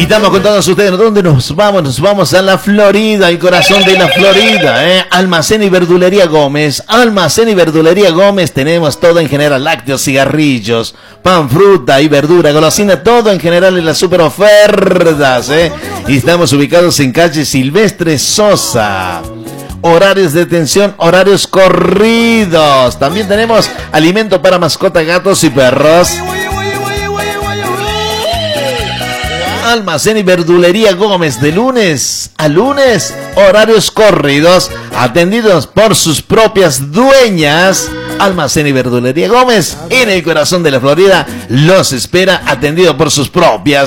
Y estamos con todos ustedes. ¿Dónde nos vamos? Nos vamos a la Florida, el corazón de la Florida, Almacén y Verdulería Gómez. Almacén y Verdulería Gómez. Tenemos todo en general: lácteos, cigarrillos, pan, fruta y verdura, golosina, todo en general en las super ofertas, Y estamos ubicados en calle Silvestre Sosa. Horarios de atención, horarios corridos. También tenemos alimento para mascota, gatos y perros. Almacén y Verdulería Gómez, de lunes a lunes, horarios corridos, atendidos por sus propias dueñas. Almacén y Verdulería Gómez, en el corazón de la Florida, los espera, atendido por sus propias